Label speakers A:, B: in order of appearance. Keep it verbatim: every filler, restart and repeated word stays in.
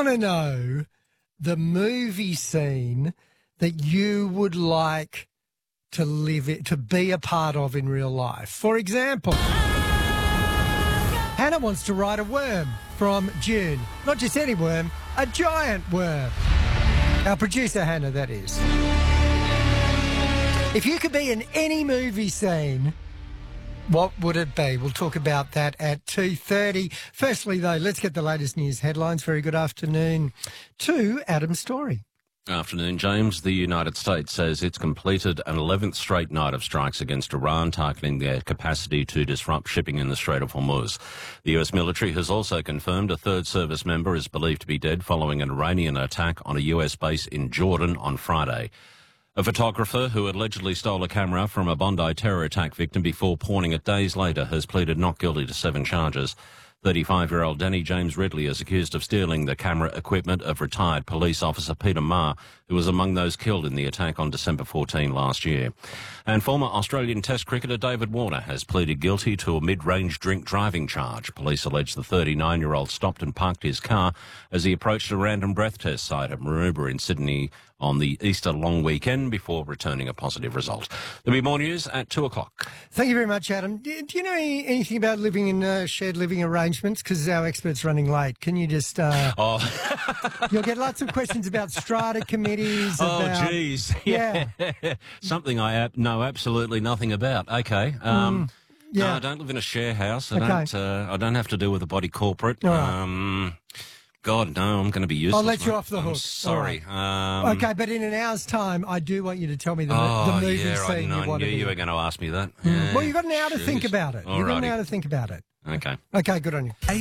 A: want to know the movie scene that you would like to live it, to be a part of in real life. For example, Hannah wants to ride a worm from June. Not just any worm, a giant worm. Our producer, Hannah, that is. If you could be in any movie scene, what would it be? We'll talk about that at two thirty. Firstly, though, let's get the latest news headlines. Very good afternoon to Adam Story.
B: Afternoon, James. The United States says it's completed an eleventh straight night of strikes against Iran, targeting their capacity to disrupt shipping in the Strait of Hormuz. The U S military has also confirmed a third service member is believed to be dead following an Iranian attack on a U S base in Jordan on Friday. A photographer who allegedly stole a camera from a Bondi terror attack victim before pawning it days later has pleaded not guilty to seven charges. thirty-five-year-old Danny James Ridley is accused of stealing the camera equipment of retired police officer Peter Marr, who was among those killed in the attack on December fourteenth last year. And former Australian Test cricketer David Warner has pleaded guilty to a mid-range drink driving charge. Police allege the thirty-nine-year-old stopped and parked his car as he approached a random breath test site at Maroubra in Sydney on the Easter long weekend before returning a positive result. There'll be more news at two o'clock.
A: Thank you very much, Adam. Do, do you know any, anything about living in uh, shared living arrangements? Because our expert's running late. Can you just... Uh,
B: oh.
A: You'll get lots of questions about strata committees.
B: Oh,
A: about,
B: geez.
A: Yeah.
B: yeah. Something I ab- know absolutely nothing about. Okay. Um,
A: mm, yeah.
B: No, I don't live in a share house. I,
A: okay.
B: don't, uh, I don't have to deal with a body corporate.
A: All right.
B: Um, God, no, I'm going to be useless.
A: I'll let you
B: mate.
A: off the hook.
B: I'm sorry.
A: Right.
B: Um,
A: okay, but in an hour's time, I do want you to tell me the,
B: oh,
A: the movie
B: yeah,
A: scene
B: I,
A: you
B: I
A: want
B: knew
A: to be
B: you
A: in.
B: were going to ask me that.
A: Mm.
B: Yeah,
A: Well, you've got an hour to
B: jeez.
A: think about it. You've got an
B: Alrighty.
A: hour to think about it.
B: Okay.
A: Okay, good on you.